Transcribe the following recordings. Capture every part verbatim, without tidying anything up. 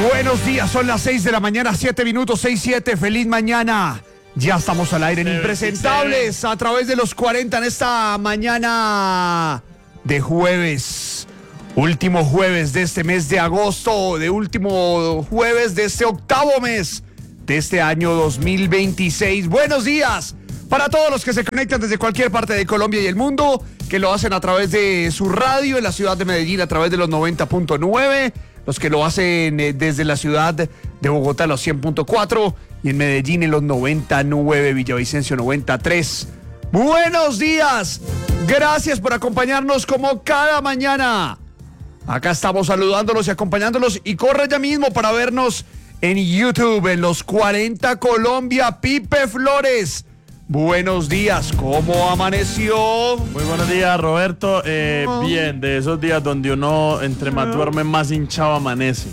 Buenos días, son las seis de la mañana, siete minutos, seis siete, feliz mañana. Ya estamos al aire en Impresentables a través de los cuarenta en esta mañana de jueves. Último jueves de este mes de agosto, de último jueves de este octavo mes de este año dos mil veintiséis. Buenos días para todos los que se conectan desde cualquier parte de Colombia y el mundo, que lo hacen a través de su radio en la ciudad de Medellín a través de los noventa punto nueve, los que lo hacen desde la ciudad de Bogotá los cien punto cuatro y en Medellín en los noventa punto nueve, Villavicencio noventa punto tres. Buenos días, gracias por acompañarnos como cada mañana. Acá estamos saludándolos y acompañándolos, y corre ya mismo para vernos en YouTube, en los cuarenta Colombia. Pipe Flores, buenos días, ¿cómo amaneció? Muy buenos días, Roberto. Eh, oh. Bien, de esos días donde uno entre más duerme, más hinchado amanece.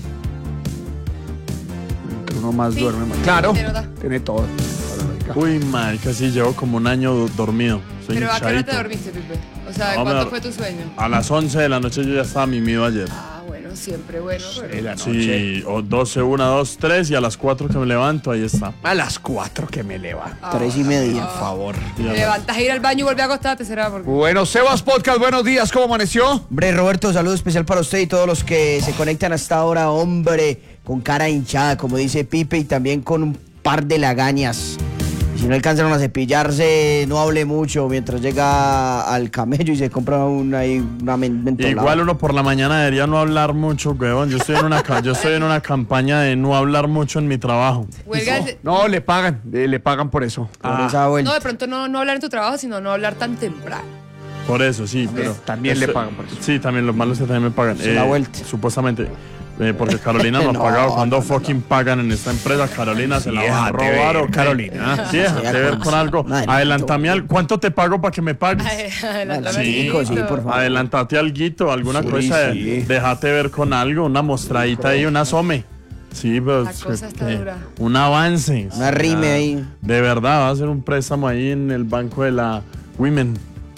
Entre uno más sí. duerme, más. Claro, tiene todo. Uy, man, casi llevo como un año dormido. Soy ¿Pero hinchadito. a qué hora te dormiste, Pipe? O sea, No, ¿cuánto me... fue tu sueño? A las once de la noche yo ya estaba mimido ayer. Ah, bueno, siempre bueno. Pero... Sí, la noche. Sí, o doce, una, dos, tres, y a las cuatro que me levanto, ahí está. A las cuatro que me levanto. Ah, Tres y media. Por favor. Te levantas a ir al baño y volver a acostarte, será porque... Bueno, Sebas Podcast, buenos días, ¿cómo amaneció? Hombre, Roberto, saludo especial para usted y todos los que se conectan hasta ahora, hombre, con cara hinchada, como dice Pipe, y también con un par de lagañas. Si no alcanzaron a cepillarse, no hable mucho mientras llega al camello y se compra una, una mentolada. Igual uno por la mañana debería no hablar mucho, huevón. Yo estoy en una, yo estoy en una campaña de no hablar mucho en mi trabajo. Huelga No, de... no, le pagan, eh, le pagan por eso. Por Ah. esa vuelta. No, de pronto no, no hablar en tu trabajo, sino no hablar tan temprano. Por eso, sí, pero... también le pagan por eso. Sí, también los malos que también me pagan. Se la vuelta. Supuestamente. Eh, porque Carolina no ha No, pagado. Cuando no, no, fucking pagan en esta empresa, Carolina se la van a Déjate robar ver, o qué? Carolina. Sí, déjate Sí, ver con- con algo. Adelanto. Adelántame algo. ¿Cuánto te pago para que me pagues? Adelántame Sí, algo. sí, por favor. Adelántate alguito, alguna Sí, cosa. sí. Déjate ver con algo, una mostradita ahí, una some. Sí, pero La es cosa está que- dura. un avance. Una rime Ah, ahí. De verdad, va a hacer un préstamo ahí en el banco de la Women.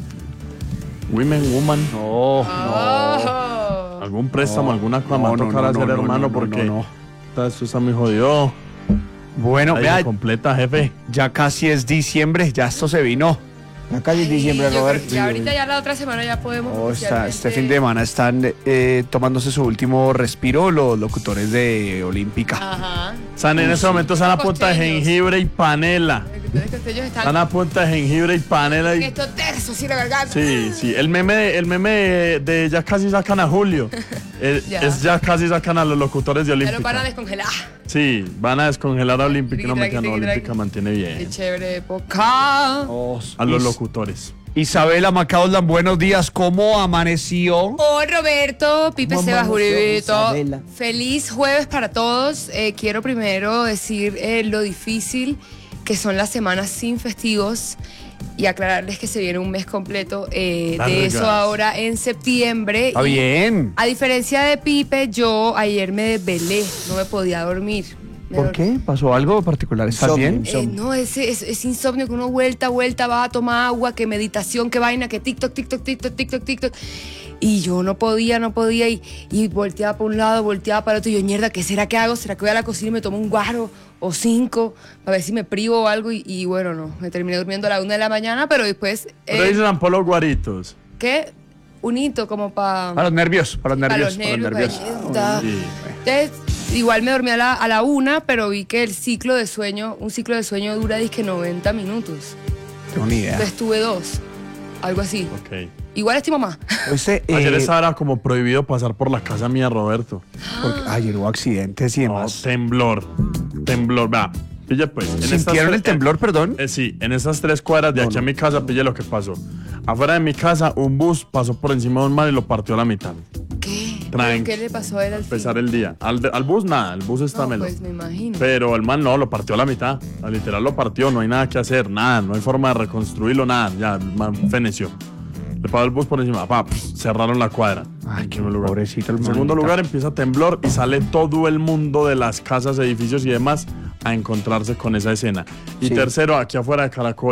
Women, Woman. No, no. Oh. Algún préstamo, alguna cosa No, me va a no, tocar no, hacer, no, no, hermano, no, porque no, no. está- esto está muy jodido. Bueno, Ahí vea, se completa, jefe. ya casi es diciembre, ya esto se vino. Ya casi es Ay, diciembre, yo creo Roberto. que ya ahorita, ya la otra semana ya podemos Oh, está, este oficialmente- fin de semana están eh, tomándose su último respiro los locutores de Olímpica. Ajá. Están en ese momento están a punta de Costeños. jengibre y panela. Los costeños Están están a punta de jengibre y panela. en Y... esto terso, así la garganta. Sí, sí. El meme, de, el meme de, de ya casi sacan a Julio. Eh, Ya. Es ya casi sacan a los locutores de Ya lo van a Olímpica. descongelar. Sí, van a descongelar a Olímpica. No, Triqui, mentira, no, triqui, Olímpica triqui. mantiene Qué bien. chévere época. Oh, A los Is- locutores. Isabela Macauslan, buenos días, ¿cómo amaneció? Oh, Roberto, Pipe ¿Cómo Sebas amaneció, Uribito. Isabela? Feliz jueves para todos. Eh, quiero primero decir eh, lo difícil que son las semanas sin festivos y aclararles que se viene un mes completo eh, de Largas. eso ahora en septiembre. Está Y bien. a diferencia de Pipe, yo ayer me desvelé, no me podía dormir. Me ¿Por dor- qué? ¿Pasó algo particular? ¿Estás Insomnio. bien? Eh, no, es, es, es insomnio que uno vuelta, vuelta, va a tomar agua, que meditación, que vaina, que TikTok, TikTok, TikTok, TikTok, TikTok. Y yo no podía, no podía, y, y volteaba para un lado, volteaba para otro, y yo, mierda, ¿qué será que hago? ¿Será que voy a la cocina y me tomo un guaro o cinco para ver si me privo o algo? Y, y bueno, no, me terminé durmiendo a la una de la mañana, pero después, Pero eh, dicen por los guaritos. ¿qué? Un hito como para... Para los nervios, para los Para nervios, los para los nervios, nervios. para- Sí. Entonces, igual me dormí a la, a la una, pero vi que el ciclo de sueño, un ciclo de sueño dura, dizque noventa minutos. Tengo ni idea. Entonces tuve dos, algo así. Ok. Igual estoy mamá. Oíste, Ayer eh, estaba como prohibido pasar por la casa mía, Roberto. porque ayer hubo accidentes y No, demás. temblor. Temblor, vea. Pille pues. en estas ¿Sintieron el tres- temblor, perdón? Eh, sí, en esas tres cuadras de No, aquí no. a mi casa, pille lo que pasó. Afuera de mi casa, un bus pasó por encima de un mar y lo partió a la mitad. ¿Qué? Tranqui. ¿Qué le pasó a él al fin? Empezar el día. Al, de- al bus nada, el bus está No, melo. pues me imagino. Pero el man no, lo partió a la mitad. La literal lo partió, no hay nada que hacer, nada, no hay forma de reconstruirlo, nada. Ya, el man feneció. Le pasó el bus por encima, pa, pf, cerraron la cuadra. Ay, En qué primer lugar. pobrecito el En segundo manita. lugar, empieza a temblor y sale todo el mundo de las casas, edificios y demás a encontrarse con esa escena. Y Sí. tercero, aquí afuera de Caracol,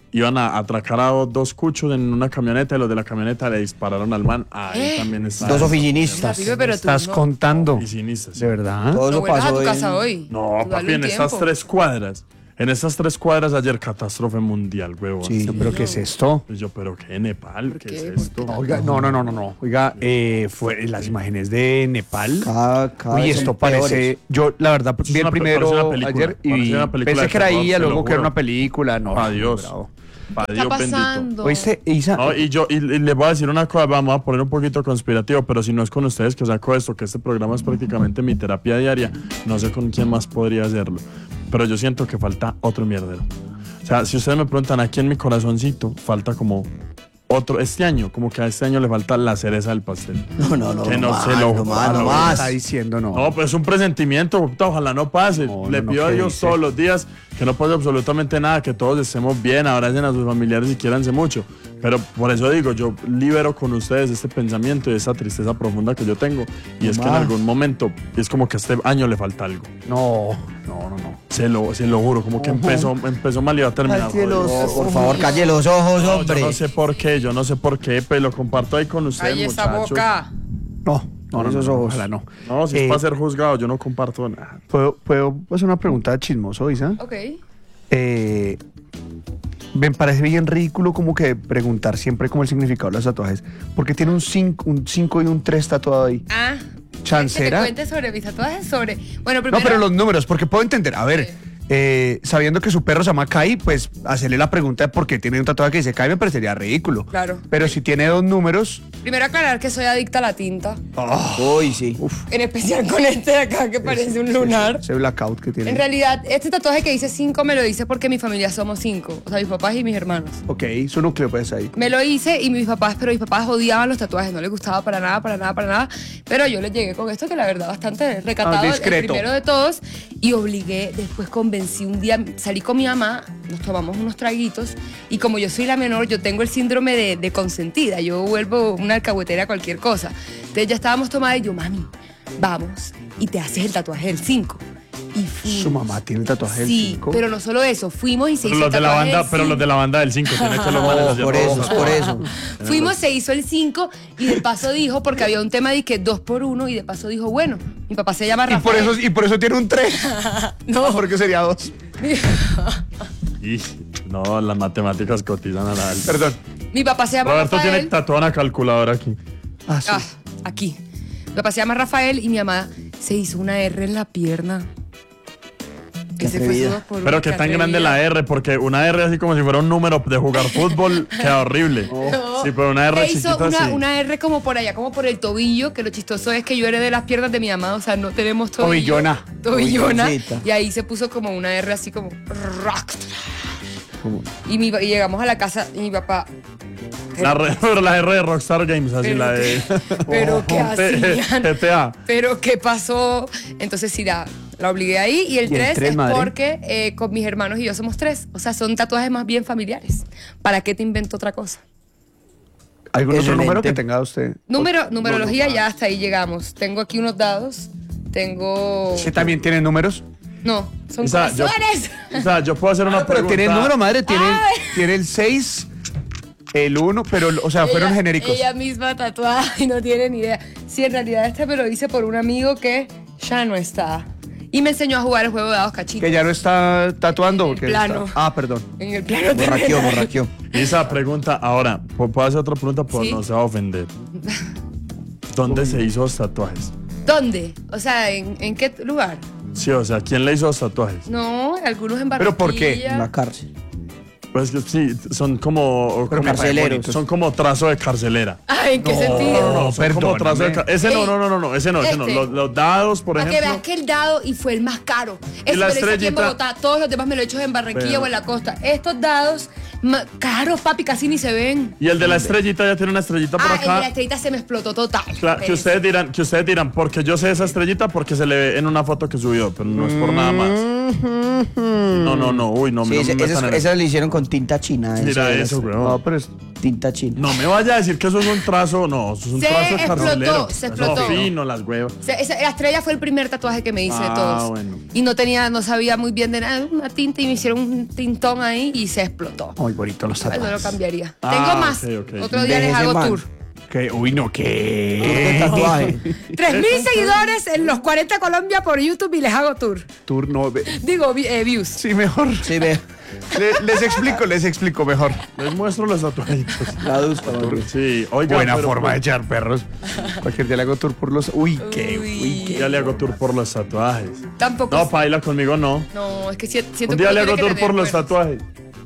iban a atracar a dos cuchos en una camioneta y los de la camioneta le dispararon al man. Ahí ¿Eh? también está. Dos oficinistas. Pipe, pero tú Estás no- contando. Oficinistas, sí. ¿De verdad? Todo No eso vuelvas a pasó tu en- casa hoy. No, Tú dale papi, un en estas tiempo. tres cuadras. En estas tres cuadras ayer catástrofe mundial, huevón. Sí. No, ¿pero qué es esto? Pues yo, pero ¿qué? ¿Nepal? ¿Qué, qué? es ¿Por esto? qué? Oiga, no, no, no, no, no. Oiga, eh, fue las imágenes de Nepal. Cada, cada Uy, vez esto son parece. peores. Yo, la verdad, Es vi el una- primero parece una película, ayer y parece una película pensé de que era terror, ella, te lo luego que era juro. una película. No, Adiós. bravo. Pa' ¿Qué Dios está bendito. pasando? ¿Oíste, Isa? No, y yo y, y le voy a decir una cosa, vamos a poner un poquito conspirativo, pero si no es con ustedes que saco esto, que este programa es prácticamente mi terapia diaria, no sé con quién más podría hacerlo. Pero yo siento que falta otro mierdero. O sea, si ustedes me preguntan, aquí en mi corazoncito falta como otro, este año, como que a este año le falta la cereza del pastel. No, no, no. Que no más, se lo- no más, a no lo- más. Está diciendo no. No, pues es un presentimiento, puta, ojalá no pase. No, Le no, no, pido a ¿qué Dios dice? todos los días que no pase absolutamente nada, que todos estemos bien, abracen a sus familiares y quiéranse mucho. Pero por eso digo, yo libero con ustedes este pensamiento y esta tristeza profunda que yo tengo. Y es que en Mamá. algún momento es como que a este año le falta algo. No, no, no, no. Se lo, se lo juro, como que empezó, empezó mal y va a terminar. Cállate los jodido. No, por favor, calle los ojos, No, hombre. yo no sé por qué, yo no sé por qué, pero lo comparto ahí con ustedes, Ay, esa muchachos. boca. No, no, no, Esos no, ojos. ojalá no. No, si Eh, es para ser juzgado, yo no comparto nada. ¿Puedo, ¿Puedo hacer una pregunta chismoso, Isa? Ok. Eh, me parece bien ridículo como que preguntar siempre como el significado de los tatuajes. Porque tiene un cinco un cinco y un tres tatuado ahí. Ah. Chancera. Que te cuente sobre mis tatuajes, sobre... Bueno, primero... No, pero los números, porque puedo entender. A ver, Sí. eh, sabiendo que su perro se llama Kai, pues hacerle la pregunta de por qué tiene un tatuaje que dice Kai me parecería ridículo. Claro. Pero si tiene dos números, Primero aclarar que soy adicta a la tinta. Uy, sí. En especial con este de acá que parece un lunar. ese blackout que tiene. En realidad, este tatuaje que dice cinco me lo hice porque mi familia somos cinco. O sea, mis papás y mis hermanos. Ok, su núcleo pues ahí. Me lo hice y mis papás, pero mis papás odiaban los tatuajes, no les gustaba para nada, para nada, para nada. Pero yo les llegué con esto que la verdad bastante recatado, Ah, el discreto. primero de todos. Y obligué, después convencí un día, salí con mi mamá, nos tomamos unos traguitos. Y como yo soy la menor, yo tengo el síndrome de, de consentida. Yo vuelvo una alcahuetera a cualquier cosa. Entonces ya estábamos tomadas y yo, mami, vamos y te haces el tatuaje del cinco. Y fuimos. Su mamá tiene el tatuaje del Sí, cinco. pero no solo eso, fuimos y se Pero hizo los el de la tatuaje banda, del pero los de la banda del cinco tienen que los manes No, hacer por rojo. eso, es por eso. Fuimos, se hizo el cinco y de paso dijo, porque había un tema de que dos por uno y de paso dijo, bueno, mi papá se llama Y por, Rafael. eso, y por eso tiene un tres. No. Porque sería dos. Y no, las matemáticas cotizan a la alta. Perdón. Mi papá se llama Roberto Rafael. tiene tatuada una calculadora aquí. Ah, sí. Ah, aquí. Mi papá se llama Rafael y mi mamá se hizo una R en la pierna. Qué Ese fue su atrevida. dos por uno, Pero que qué tan grande atrevida. la R, porque una R así como si fuera un número de jugar fútbol, queda horrible. No. Sí, pero una R Me hizo chiquita una, sí. una R como por allá, como por el tobillo, que lo chistoso es que yo heredé las piernas de mi mamá, o sea, no tenemos tobillo. Tobillona. Tobillona. Tobilloncita. Y ahí se puso como una R así como... rock. Y, mi- y llegamos a la casa y mi papá... La R- pero la R de Rockstar Games, así Pero la de. qué- pero qué hacían. G T A. Pero ¿qué pasó? Entonces sí, la, la obligué ahí. Y el el tres tres, es madre? porque eh, con mis hermanos y yo somos tres. O sea, son tatuajes más bien familiares. ¿Para qué te invento otra cosa? ¿Algún otro Excelente. número que tenga usted? Número, O- numerología, no, no, ya hasta ahí llegamos. Tengo aquí unos dados. Tengo... ¿Sí también tiene números? No, son O sea, yo, corazones. o sea, yo puedo hacer una Ah, pero pregunta. tiene el número, madre. Tiene, Ay. tiene el seis, el uno, pero, o sea, fueron Ella- genéricos. Ella misma tatuada y no tiene ni idea. Sí, en realidad este me lo hice por un amigo que ya no está. Y me enseñó a jugar el juego de dados cachitos. Que ya no está tatuando. En el porque plano. está- Ah, perdón. En el plano Borraqueó, terrenal. borraqueó. Esa pregunta, ahora, ¿pu- ¿puedo hacer otra pregunta? Pero Sí. no se va a ofender. ¿Dónde se hizo los tatuajes? ¿Dónde? O sea, ¿en, en qué lugar? Sí, o sea, ¿quién le hizo los tatuajes? No, algunos en Barranquilla. ¿Pero por qué? En la cárcel. Pues que sí, son como. Pero como carceleros. Son como trazo de carcelera. Ay, ¿en qué No, sentido? no, no, son como trazo de perdóname. car- Ese no, Ey, no, no, no, no, ese no, ese no. este. Los, los dados, por Para que ejemplo. veas que el dado y fue el más caro. Ese la me lo hice aquí en estrellita. Bogotá. Todos los demás me lo he hecho en Barranquilla Pero- o en la costa. Estos dados, ma- caros, papi, casi ni se ven. Y el de la estrellita ya tiene una estrellita por Ah, el de acá. la estrellita se me explotó total. Claro, que Pero- ustedes dirán, que ustedes dirán, porque yo sé esa estrellita porque se le ve en una foto que subió, pero no es por nada más. No, no, no, uy, no, Sí, me ese- no me esas, metan en esas lo hicieron con tinta china. Mira esa- eso, No, weón. pero es- tinta china. No me vaya a decir que eso es un trazo, no, eso es un Se trazo de explotó, carcelero. se explotó. No, fino, las huevas. O sea, esa- la estrella fue el primer tatuaje que me hice de Ah, todos. bueno. Y no tenía, no sabía muy bien de nada, una tinta y me hicieron un tintón ahí y se explotó. Muy bonito los Ay, no lo tatuajes. cambiaría. Ah, Tengo más. ok, ok. Otro día les Déjese, hago man. tour. ¿Qué? Uy, no, ¿Qué ¿qué? tatuaje? Tres mil seguidores en los cuarenta Colombia por YouTube y les hago tour. Turno. ve- Digo, vi- eh, views. Sí, mejor. Sí, ve. Le- les explico, les explico mejor. Les muestro los tatuajitos. La duzca, man. Sí, oiga. Buena pero- forma de echar perros. Cualquier día le hago tour por los. Uy, qué. Uy. Uy, qué. Ya le hago tour por los tatuajes. Tampoco. No, paila conmigo no. No, es que si- siento Un que día uno le hago tiene que tour por tener los cuernos. tatuajes.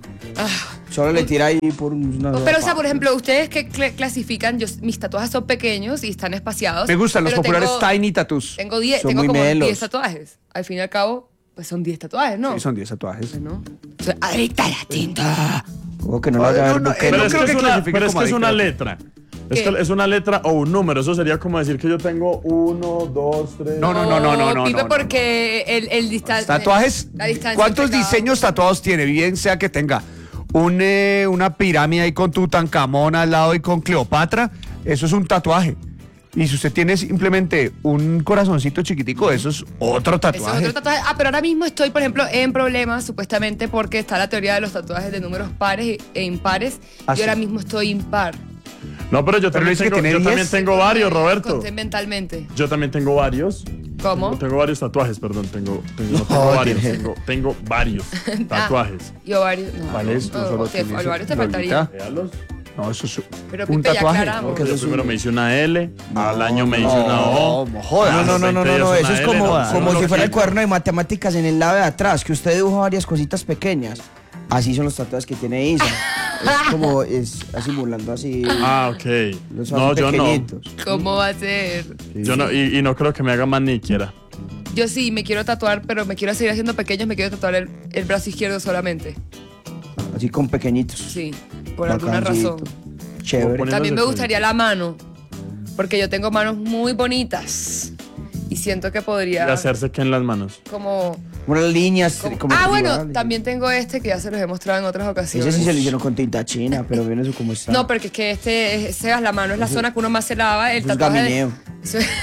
Solo le tira ahí por una... Pero, o sea, por ejemplo, ustedes que cl- clasifican, yo, mis tatuajes son pequeños y están espaciados. Me gustan los pero populares tengo- Tiny Tattoos. Tengo diez, Son tengo muy como melos. diez tatuajes. Al fin y al cabo, pues son diez tatuajes, ¿no? Sí, son diez tatuajes. ¿No? Soy adicta a la tinta. Como que no lo Ay, haga no, ver no, Bukele. eh, Pero no es creo que es que una, clasifique pero es, como que es una adicto. letra. Es, ¿Qué? que es una letra o un número. Eso sería como decir que yo tengo uno, dos, tres. No, no, no, no, no, no, Pipe, no, porque el, el distancia. Tatuajes. La distancia ¿Cuántos entre cada diseños tatuados tiene? Bien sea que tenga un, eh, una pirámide ahí con Tutankamón al lado y con Cleopatra. Eso es un tatuaje. Y si usted tiene simplemente un corazoncito chiquitico, eso es otro Eso tatuaje. es otro tatuaje. Ah, pero ahora mismo estoy, por ejemplo, en problemas, supuestamente, porque está la teoría de los tatuajes de números pares e impares. Ah, y sí. ahora mismo estoy impar. No, pero yo Pero también, dice que tengo, tiene yo diez. también tengo varios, Roberto. Conté mentalmente. Yo también tengo varios. ¿Cómo? Tengo varios tatuajes, perdón. Tengo, tengo, no tengo Joder. varios. Tengo, tengo varios tatuajes. Y ovarios. No, ¿Cuáles? no, No solo te, tienes ovarios te Lolita. faltaría. Véalos. No, eso es Pero un Pipe, ya tatuaje. aclaramos. Porque Yo eso es primero un- me hice una L, al año me hice una O. no jodas. a No, los no, no, no, veinte no, días eso una es L, como, no, como no, si no, fuera el no. cuaderno de matemáticas en el lado de atrás, que usted dibuja varias cositas pequeñas. Así son los tatuajes que tiene Isa. Es como, es así simulando así. Ah, ok. Los No, así yo no. pequeñitos. ¿Cómo va a ser? Yo no, y, y no creo que me haga más ni quiera. Yo sí, me quiero tatuar, pero me quiero seguir haciendo pequeños, me quiero tatuar el, el brazo izquierdo solamente. Así con pequeñitos. Sí, por alguna Bacancito. razón. Chévere. Poniéndose También me con- gustaría la mano, porque yo tengo manos muy bonitas y siento que podría Y hacerse que en las manos. como... Unas líneas. como- como ah, bueno, tribales. también tengo este que ya se los he mostrado en otras ocasiones. Ese sí se lo hicieron con tinta china, pero viene eso como está. No, porque es que este, es- Sebas, la mano es la zona que uno más se lava. El Eso es tatuaje de- gamineo. Eso es-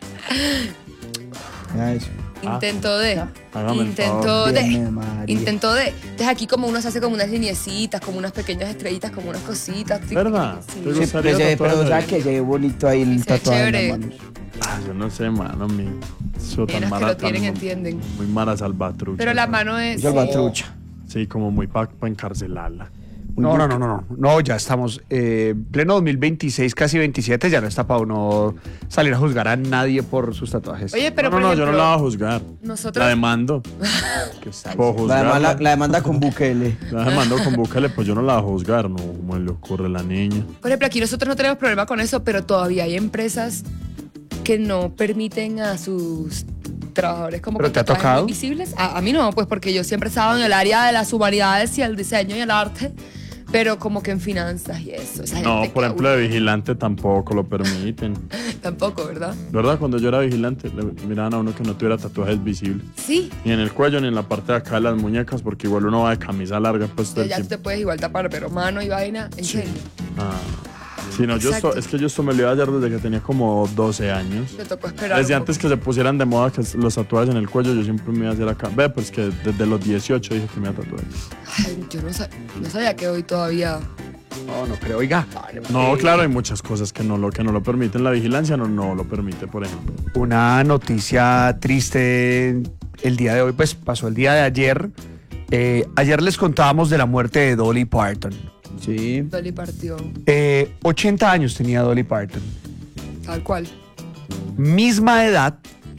Ya eso. Intento de. Hágame el Intento favor. de. Bien, María. Intento de. Entonces aquí como uno se hace como unas lineecitas, como unas pequeñas estrellitas, como unas cositas. tic, ¿Verdad? tic, ¿Te sí. Sí, gustaría pues, eh, pero tatuarse? o sea que se ve bonito ahí el Sí, se ve tatuaje en chévere. las manos. Ah, yo no sé, mano, mi. Eso tan Nenas que mara, lo tienen tan- entienden. Muy mara salvatrucha. Pero la mano es. Es salvatrucha. Sí, como muy para encarcelarla. No, no, no, no, no. No, ya estamos eh, pleno dos mil veintiséis, casi veintisiete. Ya no está para uno salir a juzgar a nadie por sus tatuajes. Oye, pero no, no, por no, yo no ejemplo, la voy a juzgar. nosotros- La demando. Puedo La, juzgarla. demanda, la demanda con Bukele. La demando con Bukele, pues yo no la voy a juzgar, no, como le ocurre a la niña. Por ejemplo, aquí nosotros no tenemos problema con eso, pero todavía hay empresas que no permiten a sus trabajadores como ¿Pero con te ha tatuajes tocado? muy visibles. A, a mí no, pues porque yo siempre he estado en el área de las humanidades y el diseño y el arte, pero como que en finanzas y eso. Esa No, gente por que- ejemplo, de vigilante tampoco lo permiten. Tampoco, ¿verdad? ¿Verdad? Cuando yo era vigilante, le miraban a uno que no tuviera tatuajes visibles. Sí. Ni en el cuello, ni en la parte de acá de las muñecas, porque igual uno va de camisa larga pues todo el Ya tú tiempo. te puedes igual tapar, pero mano y vaina, en Sí. serio. Ah. Sí, no, yo Exacto. esto, es que yo esto me lo iba a hacer desde que tenía como doce años. Te tocó esperar. Desde un antes poco. que se pusieran de moda que los tatuajes en el cuello, yo siempre me iba a hacer acá. Ve, pues que desde los dieciocho dije que me iba a tatuar. Ay, yo no, sa- no sabía que hoy todavía. No, no creo. Oiga, No, claro, hay muchas cosas que no lo, que no lo permiten. La vigilancia no, no lo permite, por ejemplo. una noticia triste el día de hoy, pues pasó el día de ayer. Eh, ayer les contábamos de la muerte de Dolly Parton. Sí. Dolly partió. Eh, ochenta años tenía Dolly Parton. Tal cual. Misma edad.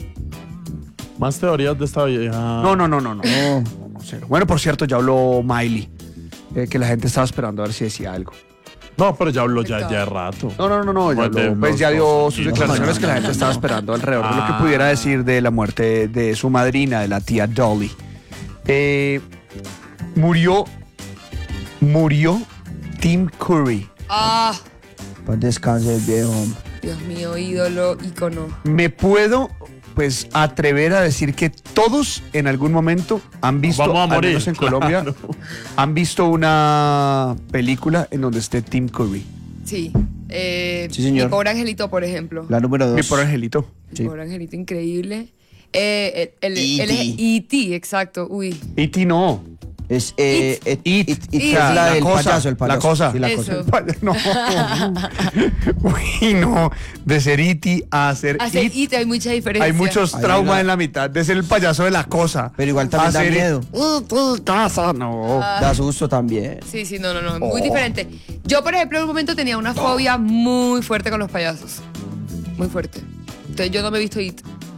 Más teorías de esta vieja. No, no, no, no, no. No. No, no, cero. Bueno, por cierto, ya habló Miley, eh, que la gente estaba esperando a ver si decía algo. No, pero ya habló ya, ya de rato. No, no, no, no, ya, Pues de habló, pues los ya dio dos. sus No, declaraciones no, que la no, gente no, estaba no. esperando alrededor de lo que Ah. pudiera decir de la muerte de su madrina, de la tía Dolly. Eh, murió, murió Tim Curry. Ah, Pues descanse el viejo. Dios mío, ídolo, ícono. Me puedo pues atrever a decir que todos en algún momento han visto, Vamos a al morir, menos en claro. Colombia, han visto una película en donde esté Tim Curry. Sí. Eh, Sí, señor. Mi pobre angelito, por ejemplo. La número dos. Mi pobre angelito. Mi Sí. pobre angelito, increíble. Eh, el, el, E T. él es E T, exacto. Uy. E T no. Es eh, It. it, it, It. it, It. es la La del cosa, payaso, el payaso. la cosa. Sí, la Eso. cosa. No. Uy, no. De ser E T a ser Hace It. E T hay mucha diferencia. Hay muchos Hay traumas una- en la mitad de ser el payaso de la cosa. Pero igual también da Hacer miedo. "Uh, tu casa, no. Da susto también. Sí, sí, no, no, no. Muy Oh. diferente. Yo, por ejemplo, en un momento tenía una fobia muy fuerte con los payasos. Muy fuerte. Entonces yo no me he visto It.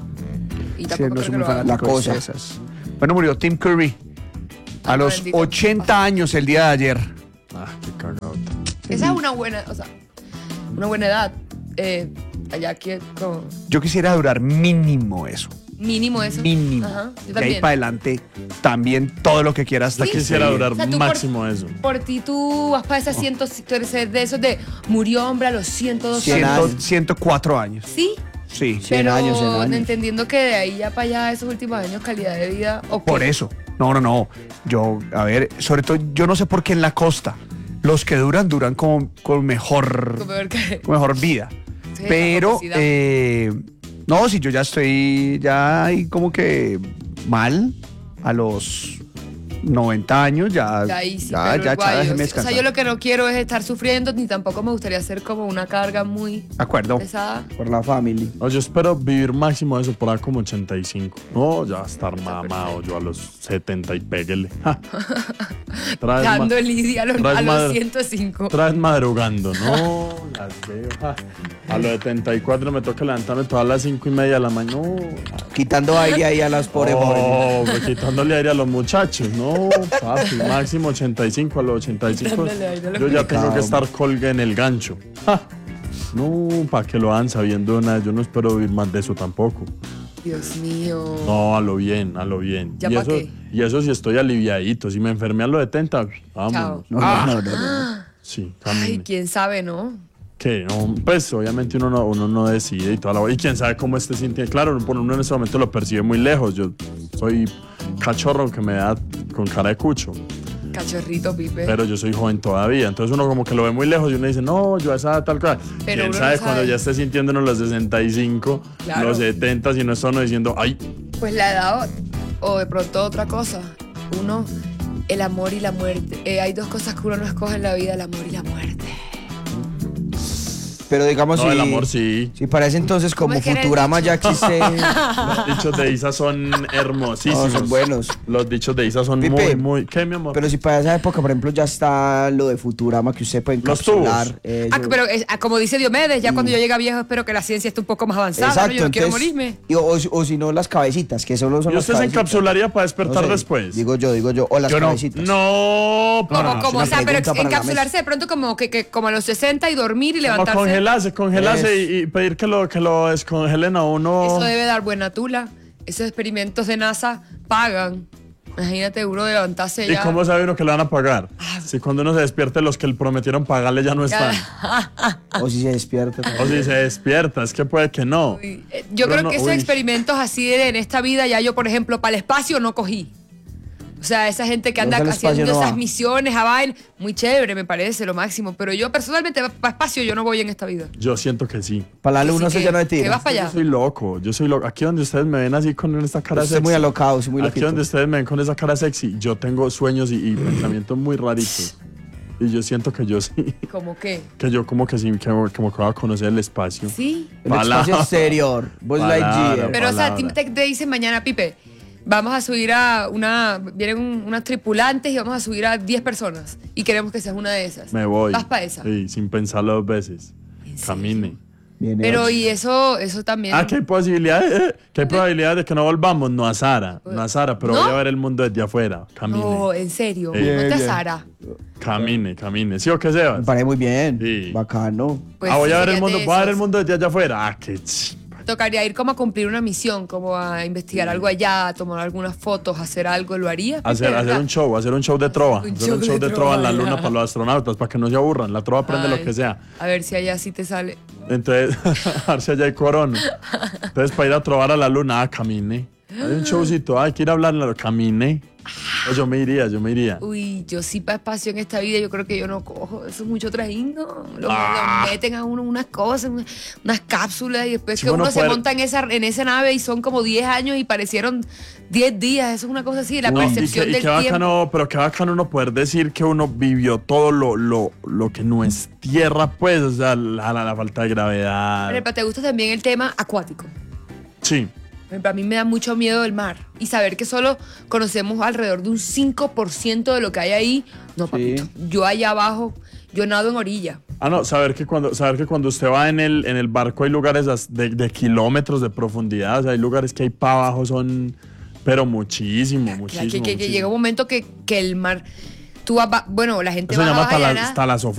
Y Sí, tampoco no creo soy que muy lo haga. fanático La de cosa. esas. Bueno, murió Tim Curry a Ay, los bendito. ochenta años el día de ayer. Ah, qué cagado. Esa es una buena, o sea, una buena edad. Eh, allá aquí es como Yo quisiera durar mínimo eso. mínimo eso. Mínimo. Ajá, yo De ahí también. para adelante, también todo lo que quieras. Yo hasta que quisiera se- durar O sea, tú por- máximo eso. Por ti tú vas para esas cientos, tú eres de esos de murió hombre a los ciento dos Cien años. ciento- ciento cuatro años. Sí, Sí. Cien pero años, cien años. entendiendo que de ahí ya para allá esos últimos años calidad de vida. ok. Por eso. No, no, no. Yo, a ver, sobre todo, yo no sé por qué en la costa. Los que duran, duran con, con mejor, Como ver que- con mejor vida. Sí, Pero, la capacidad. eh, no, si yo ya estoy, ya ahí como que mal a los noventa años, ya, Ya ahí sí, ya, pero ya, el guayo. ya, déjeme O sea, descansar. yo lo que no quiero es estar sufriendo, ni tampoco me gustaría hacer como una carga muy De acuerdo. pesada. Por la family. No, yo espero vivir máximo eso por ahí como ochenta y cinco. No, ya estar mamado yo a los setenta y péguele. Ja. Traes ma- Dando lidia a los, traes a los madre- ciento cinco. Traes madrugando, no, las veo. ja. A los setenta y cuatro me toca levantarme todas las cinco y media de la mañana. No, Quitando aire ahí a las pobres jóvenes. oh, pues quitándole aire a los muchachos. No, papi, máximo ochenta y cinco. A los ochenta y cinco Quitándole aire a los yo ya tengo muchachos. que estar colga en el gancho. Ja. No, para que lo hagan sabiendo nada. Yo no espero vivir más de eso tampoco. Dios mío. No, a lo bien, a lo bien. ¿Ya y, pa' eso, qué? y eso sí estoy aliviadito. Si me enfermé a los setenta, Chao. vámonos. No, no, no, no, no. Sí, Ay, camine. quién sabe, ¿no? Que no, pues obviamente uno no, uno no decide y toda la y quién sabe cómo esté sintiendo. Claro, por uno en ese momento lo percibe muy lejos. Yo soy cachorro que me da con cara de cucho, Cachorrito, Pipe. pero yo soy joven todavía. Entonces uno como que lo ve muy lejos y uno dice, no, yo a esa edad tal cosa. Pero Quién uno sabe no cuando sabe. ya esté sintiéndonos los sesenta y cinco, Claro. los setenta, y no está uno diciendo, ay, Pues la edad o, o de pronto otra cosa. Uno, el amor y la muerte. Eh, hay dos cosas que uno no escoge en la vida, el amor y la muerte. Pero digamos no, si, el amor sí. si para ese entonces como ¿Cómo es que era el Futurama dicho? ya existe. Los dichos de Isa son hermosísimos. No, son buenos. Los dichos de Isa son Pipe, muy, muy. ¿Qué, mi amor? Pero si para esa época, por ejemplo, ya está lo de Futurama que usted puede Los encapsular. tubos. eh, Ah, yo- pero es- ah, como dice Diomedes, ya cuando yo llegue a viejo espero que la ciencia esté un poco más avanzada. ¿no? Exacto, Yo no quiero entonces- morirme. y- o, o si no, las cabecitas, que solo son ¿Y las usted se cabecitas. encapsularía para despertar No sé, después? Digo yo, digo yo. O las Yo no. cabecitas. No, Como, para. como, una o sea, pero pregunta para la encapsularse de pronto como que, que como a los sesenta y dormir y Como levantarse. congelarse, congelarse Es- y, y pedir que lo, que lo descongelen a uno. Eso debe dar buena tula. Esos experimentos de NASA pagan. Imagínate uno de levantarse ¿Y ya. cómo sabe uno que le van a pagar? Si cuando uno se despierte, los que le prometieron pagarle ya no están. O si se despierta. O si se despierta, es que puede que no. Uy, eh, Yo Pero creo no, que esos uy. experimentos así de en esta vida, ya yo, por ejemplo, para el espacio no cogí. O sea, esa gente que anda Los del espacio haciendo no esas va. misiones a vaina, muy chévere, me parece, lo máximo. Pero yo personalmente, para espacio, yo no voy en esta vida. Yo siento que sí. Para la Así luna se que- ya no de que tira. vas para Yo allá. soy loco, yo soy loco. Aquí donde ustedes me ven así con esta cara Usted es sexy. muy alocado, soy muy Aquí loquito. donde ustedes me ven con esa cara sexy, yo tengo sueños y, y pensamientos muy raritos. Y yo siento que yo sí, ¿Cómo qué? que yo como que sí, que, como que voy a conocer el espacio. Sí. El espacio Palabra. exterior. Buzz Palabra. Lightyear. Pero, o sea, palabra. Team Tech te dice mañana, Pipe, vamos a subir a una. Vienen un- unas tripulantes y vamos a subir a diez personas. Y queremos que seas una de esas. Me voy. Vas para esa. Sí, sin pensarlo dos veces. Camine. Viene Pero ocho. y eso, eso también. Ah, que hay posibilidades, eh, que hay probabilidades de que no volvamos. No a Sara, no a Sara, pero ¿No? voy a ver el mundo desde afuera. Camine. No, en serio. Bien, no te bien. Sara. Camine, camine. ¿Sí o qué, Sebas? Me parece muy bien. Sí. Bacano. Pues ah, voy sí, a ver el serían mundo, de voy a ver el esos. mundo desde allá afuera. Ah, qué chimba. tocaría ir como a cumplir una misión, como a investigar algo allá, a tomar algunas fotos, hacer algo, ¿lo haría? Hacer, ¿verdad? hacer un show, hacer un show de trova. Un hacer show un show de de, trova en la trova, luna ya. para los astronautas, para que no se aburran. La trova aprende Ay, lo que sea. A ver si allá sí te sale. Entonces, a ver si allá hay corona. Entonces, para ir a trovar a la luna, ah, camine. Hay un showcito, hay que ir a hablarle, camine. Pues yo me iría, yo me iría. Uy, yo sí para espacio en esta vida, yo creo que yo no cojo. Eso es mucho trajín, Lo, Ah. lo meten a uno unas cosas, unas, unas cápsulas, y después Sí, que uno uno se puede- monta en esa, en esa nave y son como diez años y parecieron diez días. Eso es una cosa así, la Uy, percepción y que- y del qué tiempo. bacano, pero qué bacano uno poder decir que uno vivió todo lo, lo, lo que no es tierra, pues, o sea, la, la, la falta de gravedad. Por ejemplo, ¿te gusta también el tema acuático? Sí. Por ejemplo, a mí me da mucho miedo el mar. Y saber que solo conocemos alrededor de un cinco por ciento de lo que hay ahí. No, papito. Yo allá abajo, yo nado en orilla. Ah, no, saber que cuando, saber que cuando usted va en el, en el barco hay lugares as- de, de kilómetros de profundidad, o sea, hay lugares que hay para abajo, son, pero muchísimo, Que, muchísimo. que- que muchísimo. llega un momento que, que el mar... Tú vas, va- bueno, la gente Eso se va llama a tala- Bahiana. talasofobia.